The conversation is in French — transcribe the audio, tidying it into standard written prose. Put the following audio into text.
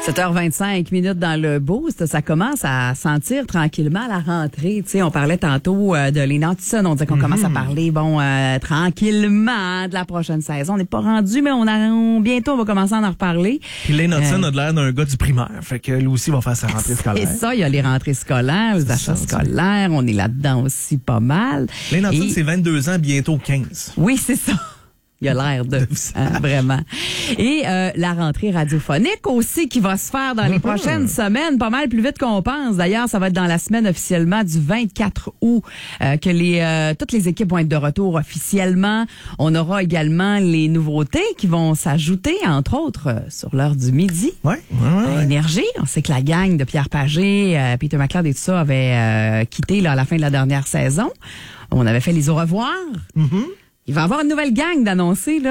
7h25 minutes dans le boost, ça commence à sentir tranquillement la rentrée. Tu sais, on parlait tantôt de Lena Hudson, on disait qu'on commence à parler, tranquillement de la prochaine saison. On n'est pas rendu, mais bientôt on va commencer à en reparler. Puis Lena Hudson a de l'air d'un gars du primaire, fait que lui aussi va faire sa rentrée scolaire. C'est ça, il y a les rentrées scolaires, les achats scolaires, on est là-dedans aussi pas mal. Lena Hudson, c'est 22 ans, bientôt 15. Oui, c'est ça. Il a l'air de vraiment. Et la rentrée radiophonique aussi qui va se faire dans les prochaines semaines, pas mal plus vite qu'on pense. D'ailleurs, ça va être dans la semaine officiellement du 24 août que toutes les équipes vont être de retour officiellement. On aura également les nouveautés qui vont s'ajouter, entre autres, sur l'heure du midi. Ouais. Énergie. On sait que la gang de Pierre Pagé, Peter McLeod et tout ça avaient quitté là, à la fin de la dernière saison. On avait fait les au revoir. Il va y avoir une nouvelle gang d'annoncer, là.